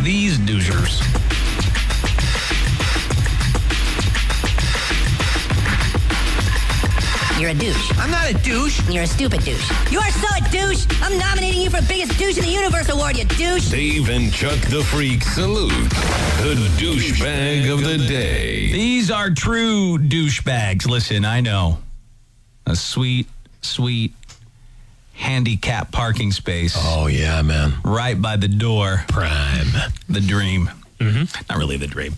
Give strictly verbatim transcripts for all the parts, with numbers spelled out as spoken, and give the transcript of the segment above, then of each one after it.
these douchers. You're a douche. I'm not a douche. You're a stupid douche. You are so a douche. I'm nominating you for Biggest Douche in the Universe Award, you douche. Dave and Chuck the Freak salute the douchebag of the day. These are true douchebags. Listen, I know. A sweet, sweet handicap parking space. Oh, yeah, man. Right by the door. Prime. The dream. Mm-hmm. Not really the dream.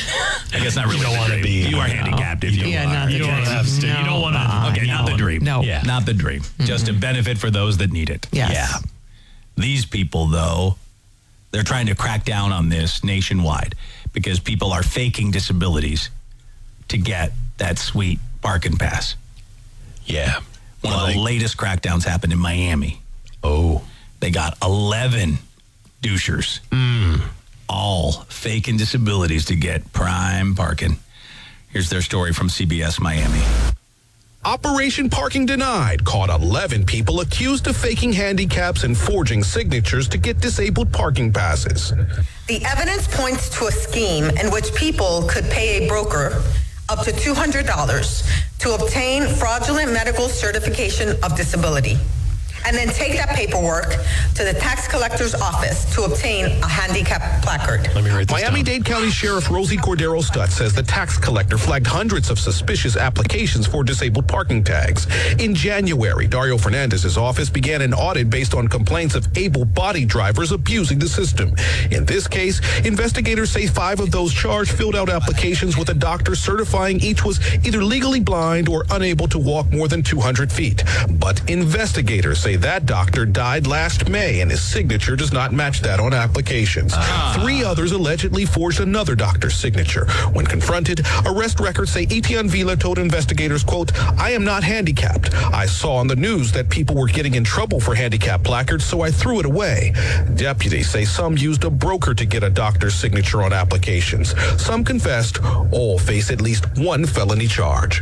I guess not really. You don't want to be. You are handicapped if you Yeah, are. not the you don't dream. have to. No. You don't want to. Okay, not the dream. No. Yeah. Not the dream. Mm-hmm. Just a benefit for those that need it. Yes. Yeah. These people, though, they're trying to crack down on this nationwide because people are faking disabilities to get that sweet parking pass. Yeah. One like, of the latest crackdowns happened in Miami. Oh. They got eleven douchers. Mm. All faking disabilities to get prime parking. Here's their story from C B S Miami. Operation Parking Denied caught eleven people accused of faking handicaps and forging signatures to get disabled parking passes. The evidence points to a scheme in which people could pay a broker up to two hundred dollars to obtain fraudulent medical certification of disability, and then take that paperwork to the tax collector's office to obtain a handicap placard. Let me write this Miami-Dade County Sheriff Rosie Cordero Stutz says the tax collector flagged hundreds of suspicious applications for disabled parking tags. In January, Dario Fernandez's office began an audit based on complaints of able-bodied drivers abusing the system. In this case, investigators say five of those charged filled out applications with a doctor certifying each was either legally blind or unable to walk more than two hundred feet. But investigators say that doctor died last May and his signature does not match that on applications. Ah. Three others allegedly forged another doctor's signature. When confronted, arrest records say Etienne Vila told investigators, quote, "I am not handicapped. I saw on the news that people were getting in trouble for handicap placards, so I threw it away." Deputies say some used a broker to get a doctor's signature on applications. Some confessed. All face at least one felony charge.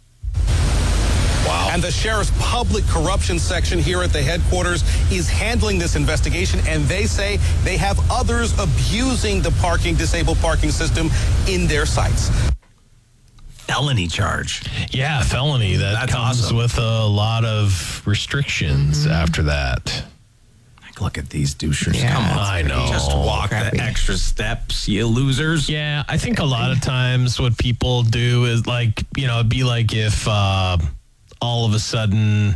Wow. And the sheriff's public corruption section here at the headquarters is handling this investigation, and they say they have others abusing the parking, disabled parking system in their sites. Felony charge. Yeah, felony. That That's comes awesome. with a lot of restrictions mm-hmm. after that. Look at these douchers. Yeah, Come on. I know. Just walk Crappy. the extra steps, you losers. Yeah, I think a lot of times what people do is like, you know, it'd be like if uh, all of a sudden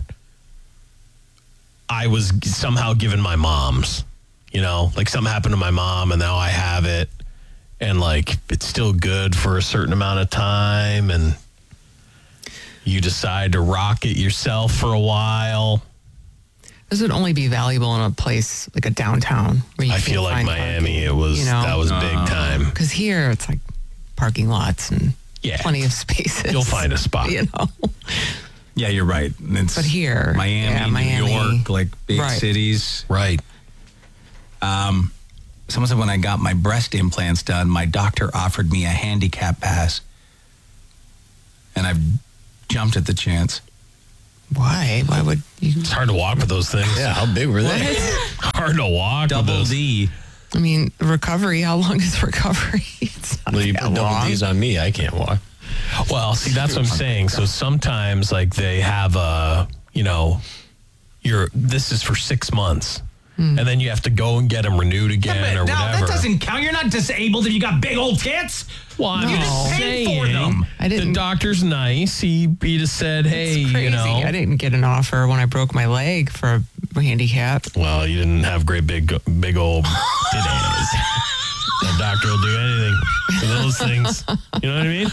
I was somehow given my mom's, you know, like something happened to my mom and now I have it and like it's still good for a certain amount of time and you decide to rock it yourself for a while. This would only be valuable in a place like a downtown. Where you I can't feel like find Miami, parking, it was, you know? that was big time. Because here it's like parking lots and Yeah. plenty of spaces. You'll find a spot. You know? Yeah, you're right. It's But here, Miami, yeah, New Miami. York, like big Right. cities. Right. Um, someone said when I got my breast implants done, my doctor offered me a handicap pass. And I've jumped at the chance. Why? Why would you? It's hard to walk with those things. Yeah, how big were they? Hard to walk Double with those. D. I mean, recovery. How long is recovery? It's not Well, you that put double long. D's on me. I can't walk. Well, see, that's what I'm saying. So sometimes, like, they have a, you know, you're, this is for six months. Hmm. And then you have to go and get them renewed again Yeah, or but now, whatever. that doesn't count. You're not disabled if you got big old tits. Well, I'm You just just paid for saying, them. I didn't- the doctor's nice. He, he just said, hey, It's crazy. you know. I didn't get an offer when I broke my leg for a handicap. Well, you didn't have great big, big old titties. The doctor will do anything for those things. You know what I mean?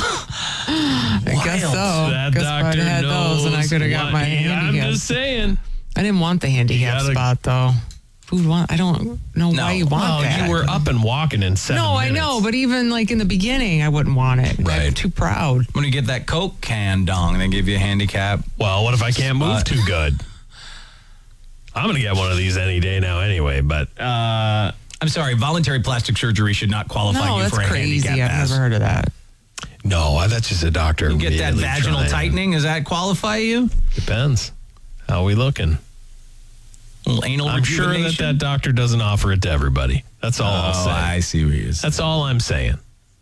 I guess so. That guess if I'd doctor had knows. those and I could have got what my he- I'm handicap. just saying. I didn't want the handicap gotta- spot though. Who would want? I don't know No. why you want Well, that. you were up and walking in seven No, I minutes. know, but even like in the beginning, I wouldn't want it. I'm Right. too proud. When you get that Coke can dong, they give you a handicap. Well, what if I can't move Spot. too good? I'm going to get one of these any day now anyway, but Uh, I'm sorry, voluntary plastic surgery should not qualify No, you that's for a crazy. handicap I've pass. never heard of that. no, that's just a doctor. You get that really vaginal trying. tightening, does that qualify you? Depends. How we looking? little anal I'm sure that rejuvenation. that doctor doesn't offer it to everybody. That's all I'll Oh, say. I see what you're saying. That's all I'm saying.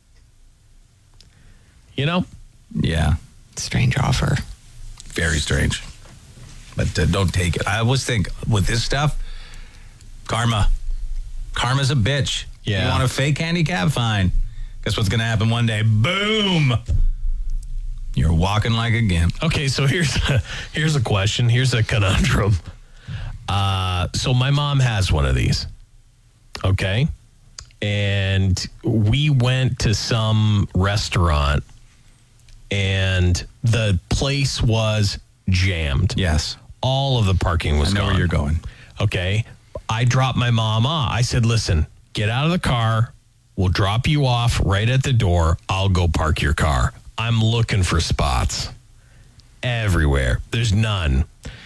You know? Yeah, Strange offer. very strange. But uh, don't take it. I always think with this stuff, karma. Karma's a bitch. Yeah. You want a fake handicap? Fine. Guess what's going to happen one day? Boom! You're walking like a gimp. Okay, so here's a, here's a question. Here's a conundrum. Uh, so my mom has one of these. Okay? And we went to some restaurant and the place was jammed. Yes. All of the parking was I know gone. where you're going. Okay. I dropped my mom off. I said, listen, get out of the car. We'll drop you off right at the door. I'll go park your car. I'm looking for spots everywhere. There's none.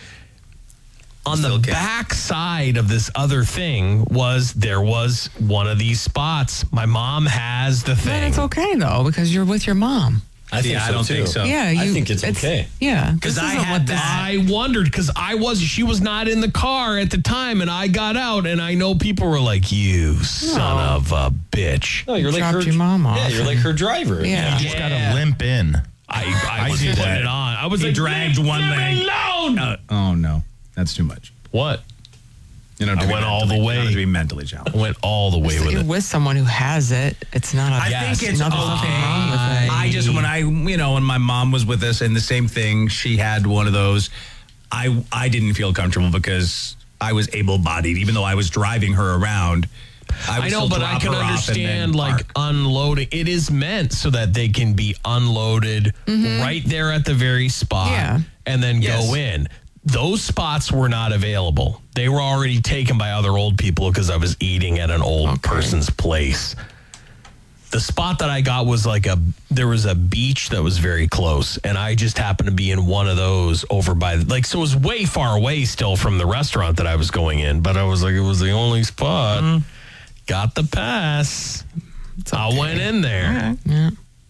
On the back side of this other thing was there was one of these spots. My mom has the But thing. it's okay, though, because you're with your mom. I think Yeah, so I don't too. think so. Yeah, you, I think it's, okay. Yeah. Because this I isn't had what this- that. I wondered because I was she was not in the car at the time, and I got out, and I know people were like, "You son of a bitch!" No, you're like dropped her. your mom off Yeah, you're like her driver. Yeah. You just got to limp in. I, I, I was did putting that. it on. I was He like, dragged "Leave one me leg. alone." Uh, oh, no. That's too much. What? You know, I went all the way. To be mentally challenged. I went all the way So with you're it. with someone who has it. It's not a I yes. think it's Nothing's okay. nothing wrong with it. I just, when I, you know, when my mom was with us and the same thing, she had one of those, I, I didn't feel comfortable because I was able-bodied, even though I was driving her around. I, would I know, still but I drop can her off and understand then like park. unloading. It is meant so that they can be unloaded right there at the very spot Yeah. and then Yes. go in. Those spots were not available. They were already taken by other old people because I was eating at an old Okay. person's place. The spot that I got was like a, there was a beach that was very close, and I just happened to be in one of those over by, like, so it was way far away still from the restaurant that I was going in, but I was like, it was the only spot. Got the pass. I went in there. Yeah.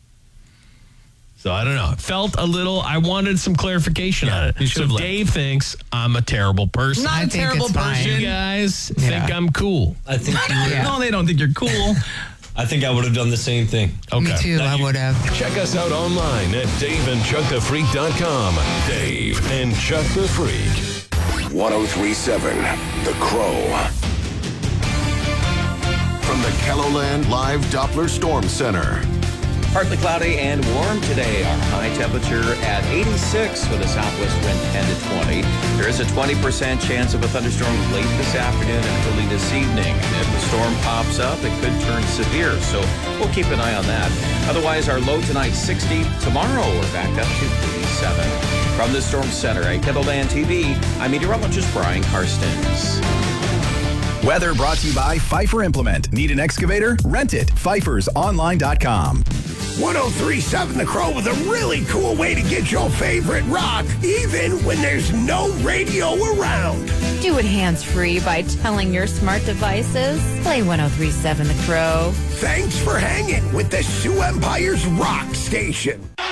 So I don't know. It felt a little, I wanted some clarification on it. you should So have let- Dave thinks I'm a terrible person. Not I a think terrible it's fine. You person. guys Yeah. think I'm cool. I think you would, Yeah. No, they don't think you're cool. I think I would have done the same thing. Okay. Me too, I would have. Check us out online at dave and chuck the freak dot com. Dave and Chuck the Freak. one oh three point seven The Crow. From the Kelloland Live Doppler Storm Center. Partly cloudy and warm today. Our high temperature at eighty-six with a southwest wind ten to twenty. There is a twenty percent chance of a thunderstorm late this afternoon and early this evening. And if the storm pops up, it could turn severe. So we'll keep an eye on that. Otherwise, our low tonight sixty. Tomorrow, we're back up to eighty-seven. From the Storm Center at Kettleland T V, I'm meteorologist Brian Karstens. Weather brought to you by Pfeiffer Implement. Need an excavator? Rent it. Pfeiffer's online dot com. one oh three point seven The Crow with a really cool way to get your favorite rock, even when there's no radio around. Do it hands-free by telling your smart devices. Play one oh three point seven The Crow. Thanks for hanging with the Sioux Empire's Rock Station.